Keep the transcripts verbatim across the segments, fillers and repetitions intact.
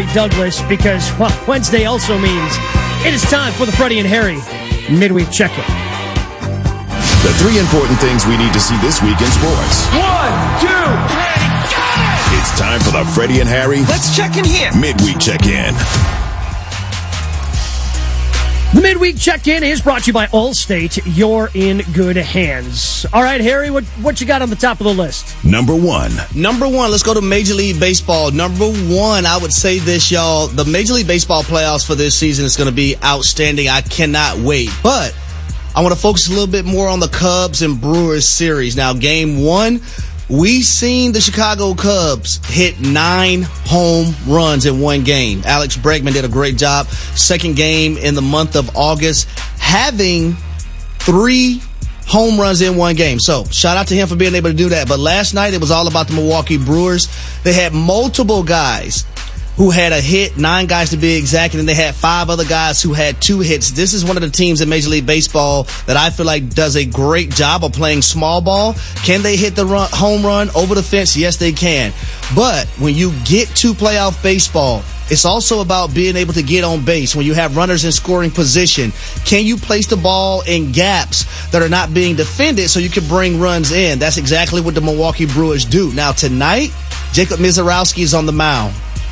Douglas because well, Wednesday also means it is time for the Freddie and Harry midweek check-in. The three important things we need to see this week in sports. One, two, three, got it! It's time for the Freddie and Harry Let's check in here. midweek check-in. The midweek check-in is brought to you by Allstate. You're in good hands. All right, Harry, what what you got on the top of the list? Number one. Number one, let's go to Major League Baseball. Number one, I would say this, y'all. The Major League Baseball playoffs for this season is going to be outstanding. I cannot wait. But I want to focus a little bit more on the Cubs and Brewers series. Now, game one, we seen the Chicago Cubs hit nine home runs in one game. Alex Bregman did a great job. Second game in the month of August, having three home runs in one game. So shout out to him for being able to do that. But last night, it was all about the Milwaukee Brewers. They had multiple guys who had a hit, nine guys to be exact, and then they had five other guys who had two hits. This is one of the teams in Major League Baseball that I feel like does a great job of playing small ball. Can they hit the run, home run over the fence? Yes, they can. But when you get to playoff baseball, it's also about being able to get on base. When you have runners in scoring position, can you place the ball in gaps that are not being defended so you can bring runs in? That's exactly what the Milwaukee Brewers do. Now, tonight, Jacob Misiorowski is on the mound.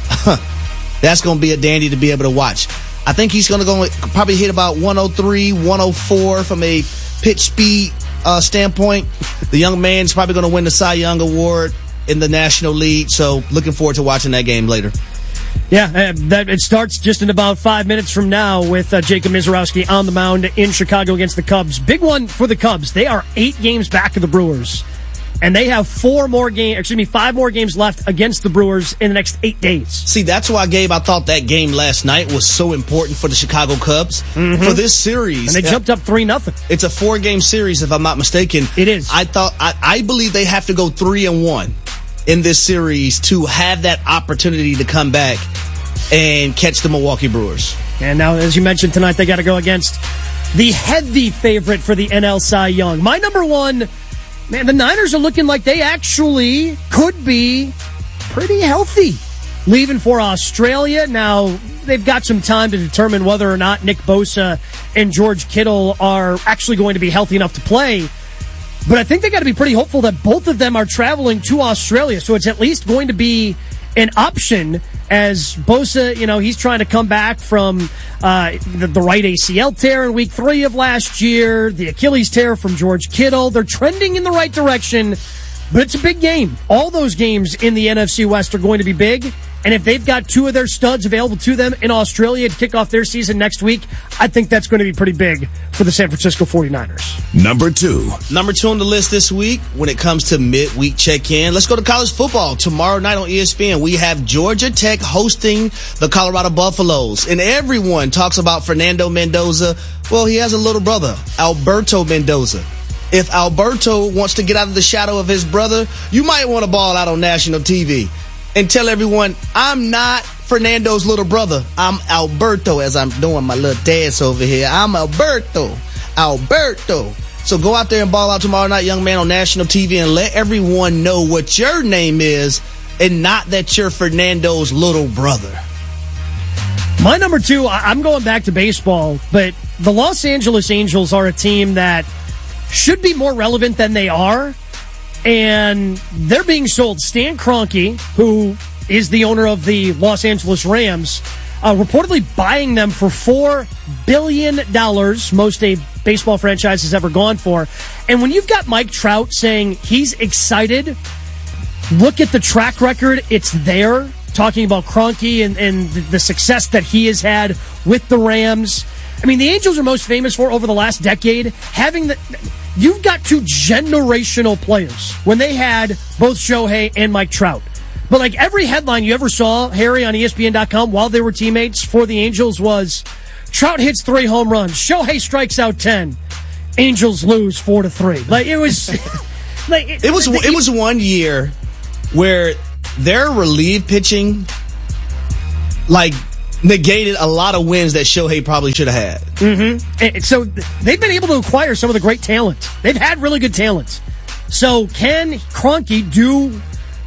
That's going to be a dandy to be able to watch. I think he's going to go probably hit about one oh three, one oh four from a pitch speed uh, standpoint. The young man's probably going to win the Cy Young Award in the National League. So looking forward to watching that game later. Yeah, uh, that it starts just in about five minutes from now with uh, Jacob Misiorowski on the mound in Chicago against the Cubs. Big one for the Cubs. They are eight games back of the Brewers. And they have four more games, excuse me, five more games left against the Brewers in the next eight days. See, that's why, Gabe, I thought that game last night was so important for the Chicago Cubs. Mm-hmm. For this series. And they jumped up three nothing. It's a four-game series, if I'm not mistaken. It is. I thought, I, I believe they have to go three and one in this series to have that opportunity to come back and catch the Milwaukee Brewers. And now, as you mentioned tonight, they got to go against the heavy favorite for the N L Cy Young. My number one... Man, the Niners are looking like they actually could be pretty healthy leaving for Australia. Now, they've got some time to determine whether or not Nick Bosa and George Kittle are actually going to be healthy enough to play. But I think they got to be pretty hopeful that both of them are traveling to Australia. So it's at least going to be an option as Bosa, you know, he's trying to come back from uh, the, the right A C L tear in week three of last year, the Achilles tear from George Kittle. They're trending in the right direction, but it's a big game. All those games in the N F C West are going to be big, and if they've got two of their studs available to them in Australia to kick off their season next week, I think that's going to be pretty big for the San Francisco forty-niners. Number two. Number two on the list this week when it comes to midweek check-in. Let's go to college football. Tomorrow night on E S P N, we have Georgia Tech hosting the Colorado Buffaloes. And everyone talks about Fernando Mendoza. Well, he has a little brother, Alberto Mendoza. If Alberto wants to get out of the shadow of his brother, you might want to ball out on national T V and tell everyone, I'm not Fernando's little brother. I'm Alberto, as I'm doing my little dance over here. I'm Alberto. Alberto. So go out there and ball out tomorrow night, young man, on national T V and let everyone know what your name is and not that you're Fernando's little brother. My number two, I'm going back to baseball, but the Los Angeles Angels are a team that should be more relevant than they are. And they're being sold. Stan Kroenke, who is the owner of the Los Angeles Rams, uh, reportedly buying them for four billion dollars, most a baseball franchise has ever gone for. And when you've got Mike Trout saying he's excited, look at the track record, it's there, talking about Kroenke and, and the success that he has had with the Rams. I mean, the Angels are most famous for, over the last decade, having the... You've got two generational players when they had both Shohei and Mike Trout. But like every headline you ever saw, Harry, on E S P N dot com while they were teammates for the Angels was Trout hits three home runs, Shohei strikes out ten, Angels lose four to three. Like it was, like it was. It was one year where their relief pitching, like, negated a lot of wins that Shohei probably should have had. Mm-hmm. And so they've been able to acquire some of the great talent. They've had really good talent. So can Kroenke do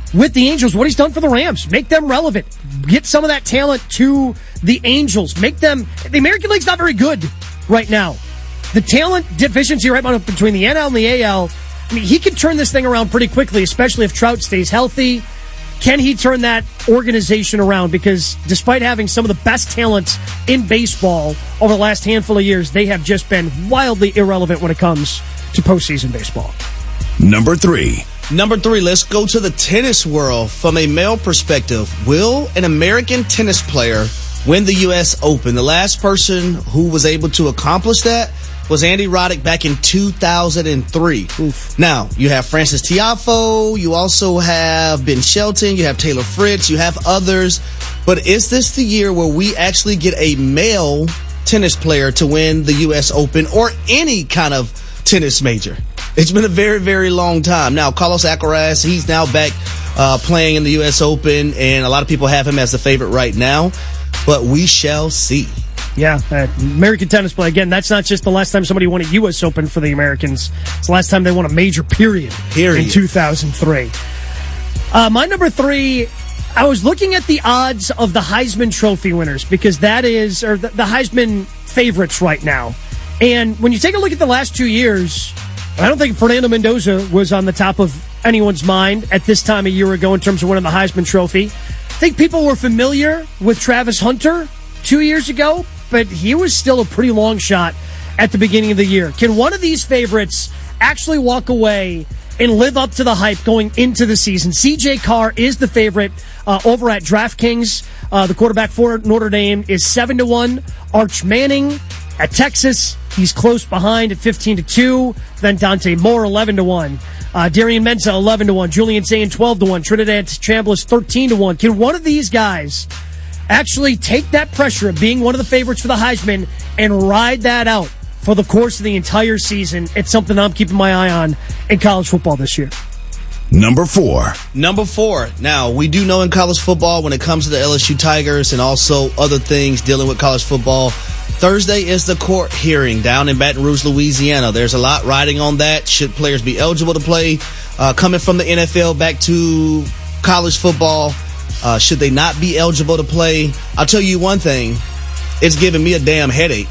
with the Angels what he's done for the Rams. Make them relevant. Get some of that talent to the Angels. Make them... The American League's not very good right now. The talent deficiency right now between the N L and the A L, I mean, he can turn this thing around pretty quickly, especially if Trout stays healthy. Can he turn that organization around? Because despite having some of the best talents in baseball over the last handful of years, they have just been wildly irrelevant when it comes to postseason baseball. Number three. Number three, let's go to the tennis world. From a male perspective, will an American tennis player win the U S Open? The last person who was able to accomplish that was Andy Roddick back in two thousand three. Oof. Now, you have Francis Tiafoe, you also have Ben Shelton, you have Taylor Fritz, you have others. But is this the year where we actually get a male tennis player to win the U S Open or any kind of tennis major? It's been a very, very long time. Now, Carlos Alcaraz, he's now back uh, playing in the U S Open, and a lot of people have him as the favorite right now. But we shall see. Yeah, uh, American tennis play. Again, that's not just the last time somebody won a U S Open for the Americans. It's the last time they won a major period, period. in two thousand three. Uh, my number three, I was looking at the odds of the Heisman Trophy winners because that is, or the, the Heisman favorites right now. And when you take a look at the last two years, I don't think Fernando Mendoza was on the top of anyone's mind at this time a year ago in terms of winning the Heisman Trophy. I think people were familiar with Travis Hunter two years ago, but he was still a pretty long shot at the beginning of the year. Can one of these favorites actually walk away and live up to the hype going into the season? C J Carr is the favorite uh, over at DraftKings. Uh, the quarterback for Notre Dame is seven to one. Arch Manning at Texas, he's close behind at fifteen to two. Then Dante Moore, eleven to one. Uh, Darian Mensah, eleven to one. Julian Sayin, twelve to one. Trinidad Chambliss, thirteen to one. Can one of these guys actually take that pressure of being one of the favorites for the Heisman and ride that out for the course of the entire season? It's something I'm keeping my eye on in college football this year. Number four. Number four. Now, we do know in college football when it comes to the L S U Tigers and also other things dealing with college football, Thursday is the court hearing down in Baton Rouge, Louisiana. There's a lot riding on that. Should players be eligible to play? Uh, coming from the N F L back to college football, Uh, should they not be eligible to play? I'll tell you one thing. It's giving me a damn headache.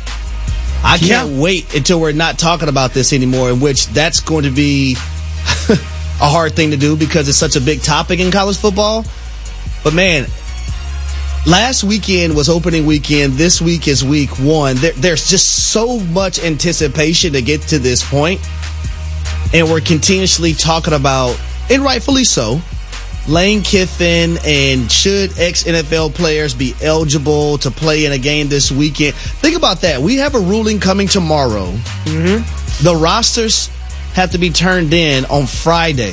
I can't yeah. wait until we're not talking about this anymore, in which that's going to be a hard thing to do because it's such a big topic in college football. But, man, last weekend was opening weekend. This week is week one. There, there's just so much anticipation to get to this point. And we're continuously talking about, and rightfully so, Lane Kiffin and should ex-N F L players be eligible to play in a game this weekend. Think about that. We have a ruling coming tomorrow. Mm-hmm. The rosters have to be turned in on Friday.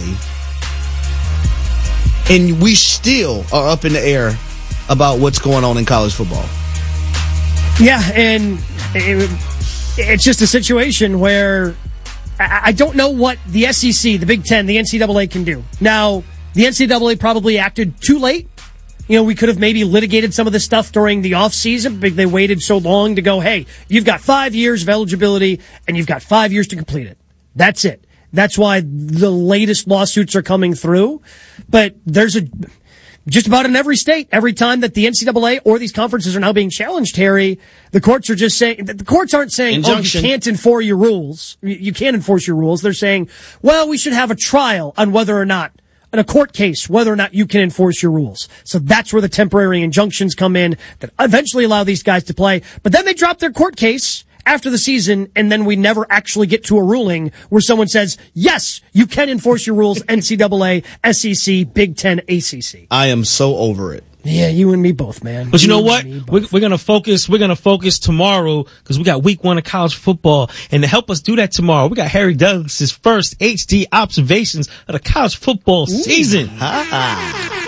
And we still are up in the air about what's going on in college football. Yeah, and it, it's just a situation where I don't know what the S E C, the Big Ten, the N C double A can do. Now, the N C double A probably acted too late. You know, we could have maybe litigated some of this stuff during the offseason, but they waited so long to go, hey, you've got five years of eligibility, and you've got five years to complete it. That's it. That's why the latest lawsuits are coming through. But there's a just about in every state, every time that the N C double A or these conferences are now being challenged, Harry, the courts are just saying, the courts aren't saying, Injunction. oh, you can't enforce your rules. You can't enforce your rules. They're saying, well, we should have a trial on whether or not, in a court case, whether or not you can enforce your rules. So that's where the temporary injunctions come in that eventually allow these guys to play. But then they drop their court case after the season, and then we never actually get to a ruling where someone says, yes, you can enforce your rules, N C double A, S E C, Big Ten, A C C. I am so over it. Yeah, you and me both, man. But you, you know what? We're, we're gonna focus. We're gonna focus tomorrow because we got week one of college football, and to help us do that tomorrow, we got Harry Douglas's first H D observations of the college football Ooh. season. Ah.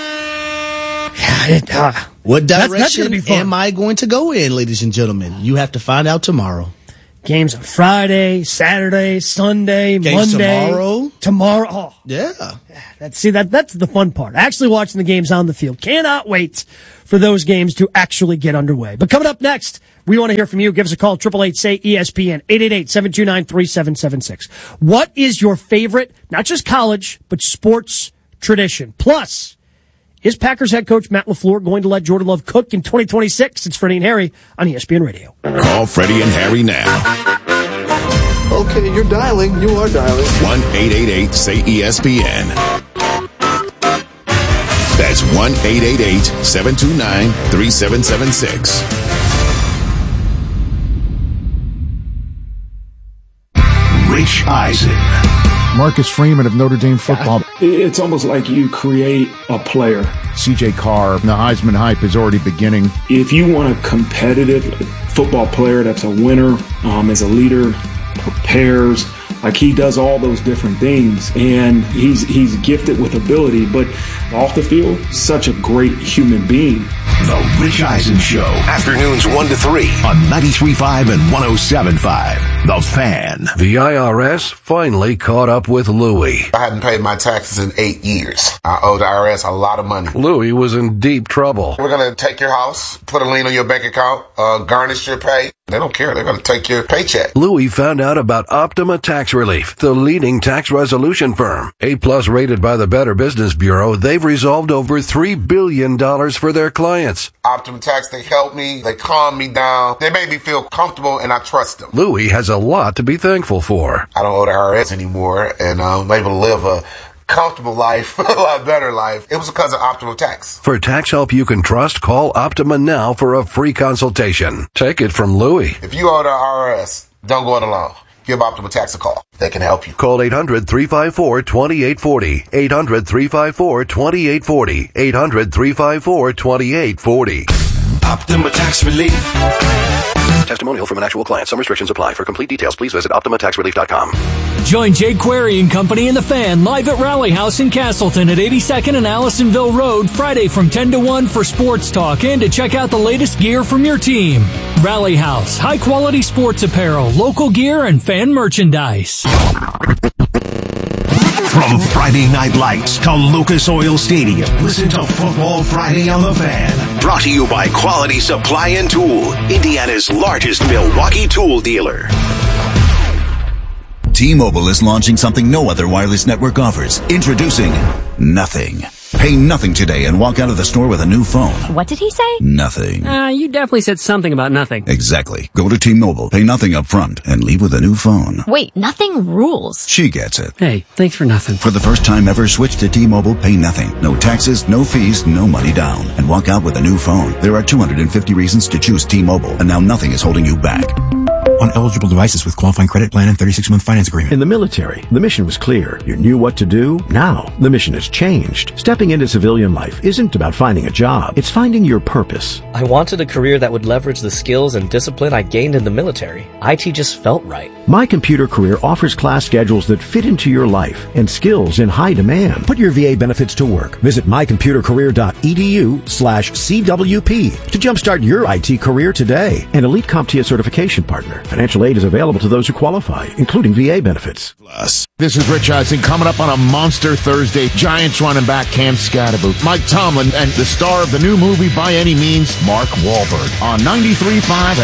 It, uh, what direction that's, that's am I going to go in, ladies and gentlemen? You have to find out tomorrow. Games on Friday, Saturday, Sunday, Games Monday. tomorrow? Tomorrow. Oh. Yeah. That's, see, that, that's the fun part. Actually watching the games on the field. Cannot wait for those games to actually get underway. But coming up next, we want to hear from you. Give us a call, eight eight eight, S A Y, E S P N, eight eight eight, seven two nine, three seven seven six. What is your favorite, not just college, but sports tradition. Plus, is Packers head coach Matt LaFleur going to let Jordan Love cook in twenty twenty-six? It's Freddie and Harry on E S P N Radio. Call Freddie and Harry now. Okay, you're dialing. You are dialing. one eight eight eight say E S P N. That's one eight eight eight seven two nine three seven seven six. Rich Eisen. Marcus Freeman of Notre Dame football. It's almost like you create a player. C J Carr, the Heisman hype is already beginning. If you want a competitive football player that's a winner, um, is a leader, prepares, like he does all those different things, and he's he's gifted with ability, but off the field, such a great human being. The Rich Eisen Show. Afternoons one to three on ninety-three point five and one oh seven point five. The Fan. The I R S finally caught up with Louie. I hadn't paid my taxes in eight years. I owe the I R S a lot of money. Louie was in deep trouble. We're going to take your house, put a lien on your bank account, uh, garnish your pay. They don't care. They're going to take your paycheck. Louie found out about Optima Tax Relief, the leading tax resolution firm. A-plus rated by the Better Business Bureau, they've resolved over three billion dollars for their clients. Optima Tax, they help me. They calm me down. They made me feel comfortable, and I trust them. Louie has a lot to be thankful for. I don't owe the I R S anymore, and I'm able to live a comfortable life, a lot better life. It was because of Optima Tax. For tax help you can trust, call Optima now for a free consultation. Take it from Louie. If you owe the I R S, don't go it alone. Give Optima Tax a call. They can help you. Call eight hundred three five four two eight four zero. eight hundred three five four two eight four zero. eight hundred three five four two eight four zero. Optima Tax Relief. Testimonial from an actual client. Some restrictions apply. For complete details, please visit optima tax relief dot com. Join Jake Query and Company and the Fan live at Rally House in Castleton at eighty-second and Allisonville Road Friday from ten to one for sports talk and to check out the latest gear from your team. Rally House, high quality sports apparel, local gear, and fan merchandise. From Friday Night Lights to Lucas Oil Stadium, listen to Football Friday on the Fan. Brought to you by Quality Supply and Tool, Indiana's largest Milwaukee tool dealer. T-Mobile is launching something no other wireless network offers. Introducing Nothing. Pay nothing today and walk out of the store with a new phone. What did he say? Nothing. Uh, you definitely said something about nothing. Exactly. Go to T-Mobile, pay nothing up front, and leave with a new phone. Wait, nothing rules. She gets it. Hey, thanks for nothing. For the first time ever, switch to T-Mobile, pay nothing. No taxes, no fees, no money down. And walk out with a new phone. There are two hundred fifty reasons to choose T-Mobile, and now nothing is holding you back. On eligible devices with qualifying credit plan and thirty-six month finance agreement. In the military, the mission was clear. You knew what to do. Now, the mission has changed. Stepping into civilian life isn't about finding a job. It's finding your purpose. I wanted a career that would leverage the skills and discipline I gained in the military. I T just felt right. My Computer Career offers class schedules that fit into your life and skills in high demand. Put your V A benefits to work. Visit my computer career dot e d u slash C W P to jumpstart your I T career today. An elite CompTIA certification partner. Financial aid is available to those who qualify, including V A benefits. Plus, this is Rich Eisen coming up on a Monster Thursday. Giants running back Cam Scatterboot, Mike Tomlin, and the star of the new movie By Any Means, Mark Wahlberg, on ninety-three point five